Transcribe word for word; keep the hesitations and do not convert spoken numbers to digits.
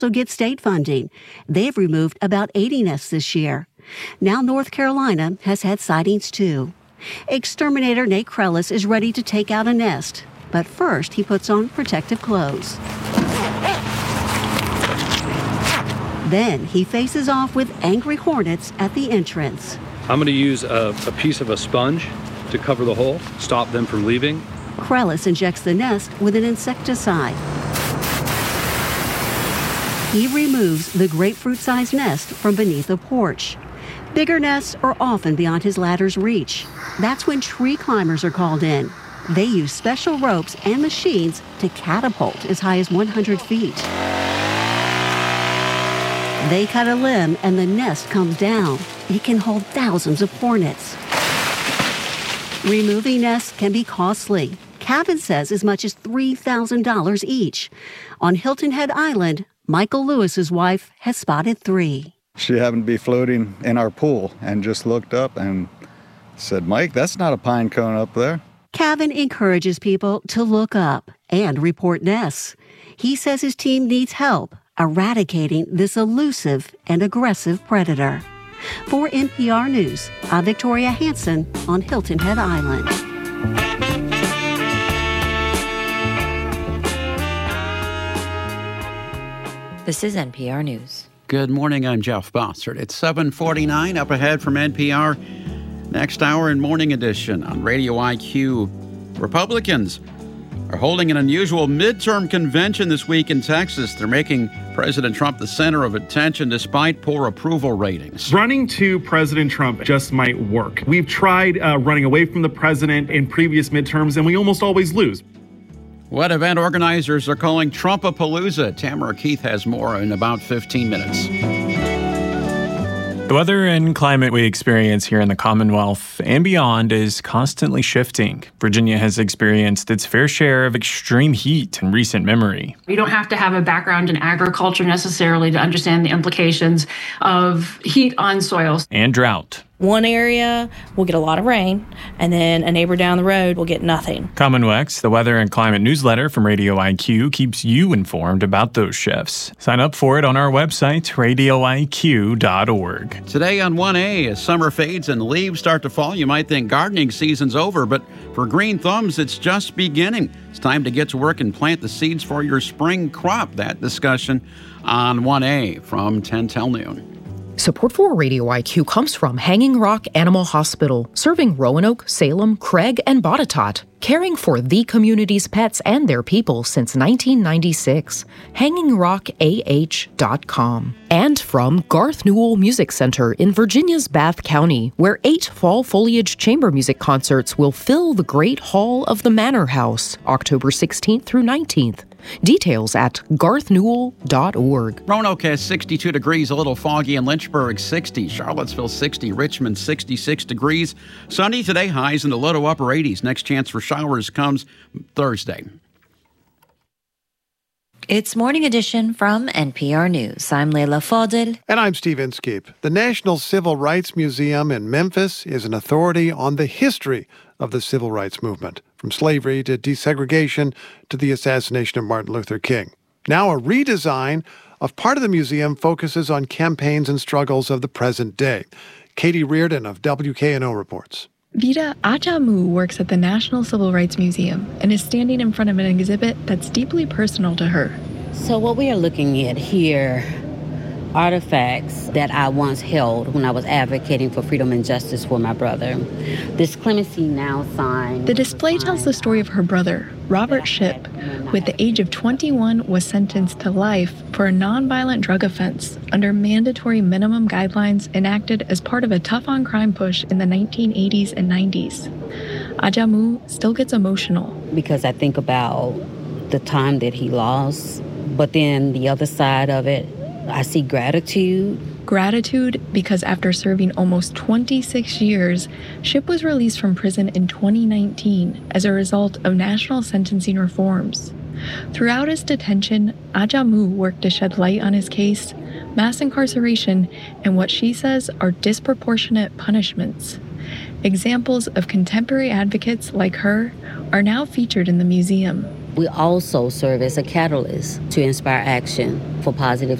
get state funding. They've removed about eighty nests this year. Now North Carolina has had sightings too. Exterminator Nate Krellis is ready to take out a nest, but first he puts on protective clothes. Then he faces off with angry hornets at the entrance. I'm going to use a, a piece of a sponge to cover the hole, stop them from leaving. Krellis injects the nest with an insecticide. He removes the grapefruit-sized nest from beneath the porch. Bigger nests are often beyond his ladder's reach. That's when tree climbers are called in. They use special ropes and machines to catapult as high as one hundred feet. They cut a limb and the nest comes down. It can hold thousands of hornets. Removing nests can be costly. Kevin says as much as three thousand dollars each. On Hilton Head Island, Michael Lewis's wife has spotted three. She happened to be floating in our pool and just looked up and said, "Mike, that's not a pine cone up there." Kevin encourages people to look up and report nests. He says his team needs help eradicating this elusive and aggressive predator. For N P R News, I'm Victoria Hansen on Hilton Head Island. This is N P R News. Good morning, I'm Jeff Bossert. It's seven forty-nine up ahead from N P R. Next hour in Morning Edition on Radio I Q. Republicans are holding an unusual midterm convention this week in Texas. They're making President Trump the center of attention despite poor approval ratings. Running to President Trump just might work. We've tried uh, running away from the president in previous midterms, and we almost always lose. What event organizers are calling Trumpapalooza? Tamara Keith has more in about fifteen minutes. The weather and climate we experience here in the Commonwealth and beyond is constantly shifting. Virginia has experienced its fair share of extreme heat in recent memory. You don't have to have a background in agriculture necessarily to understand the implications of heat on soils. And drought. One area will get a lot of rain, and then a neighbor down the road will get nothing. CommonWex, the weather and climate newsletter from Radio I Q, keeps you informed about those shifts. Sign up for it on our website, radio I Q dot org. Today on one A, as summer fades and leaves start to fall, you might think gardening season's over, but for green thumbs, it's just beginning. It's time to get to work and plant the seeds for your spring crop. That discussion on one A from ten till noon. Support for Radio I Q comes from Hanging Rock Animal Hospital, serving Roanoke, Salem, Craig, and Botetourt, caring for the community's pets and their people since nineteen ninety-six. hanging rock A H dot com. And from Garth Newell Music Center in Virginia's Bath County, where eight fall foliage chamber music concerts will fill the Great Hall of the Manor House, October sixteenth through nineteenth. Details at garth newell dot org. Roanoke has sixty-two degrees, a little foggy, in Lynchburg sixty, Charlottesville sixty, Richmond sixty-six degrees. Sunny today, highs in the low to upper eighties. Next chance for showers comes Thursday. It's Morning Edition from N P R News. I'm Leila Fadel. And I'm Steve Inskeep. The National Civil Rights Museum in Memphis is an authority on the history of the civil rights movement, from slavery to desegregation to the assassination of Martin Luther King. Now a redesign of part of the museum focuses on campaigns and struggles of the present day. Katie Reardon of W K N O reports. Vida Ajamu works at the National Civil Rights Museum and is standing in front of an exhibit that's deeply personal to her. So what we are looking at here, artifacts that I once held when I was advocating for freedom and justice for my brother. This Clemency Now sign. The display tells the story of her brother, Robert Shipp, who at the age of twenty-one was sentenced to life for a nonviolent drug offense under mandatory minimum guidelines enacted as part of a tough-on-crime push in the nineteen eighties and nineties. Ajamu still gets emotional. Because I think about the time that he lost, but then the other side of it, I see gratitude. Gratitude because after serving almost twenty-six years, Shipp was released from prison in twenty nineteen as a result of national sentencing reforms. Throughout his detention, Ajamu worked to shed light on his case, mass incarceration, and what she says are disproportionate punishments. Examples of contemporary advocates like her are now featured in the museum. We also serve as a catalyst to inspire action for positive